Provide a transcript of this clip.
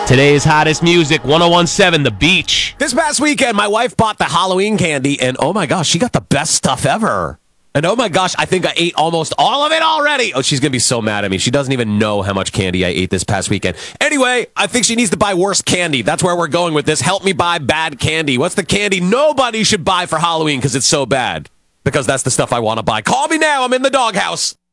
Today's hottest music, 1017 The Beach. This past weekend, my wife bought the Halloween candy, and oh my gosh, she got the best stuff ever. And oh my gosh, I think I ate almost all of it already. Oh, she's going to be so mad at me. She doesn't even know how much candy I ate this past weekend. Anyway, I think she needs to buy worse candy. That's where we're going with this. Help me buy bad candy. What's the candy nobody should buy for Halloween because it's so bad? Because that's the stuff I want to buy. Call me now. I'm in the doghouse.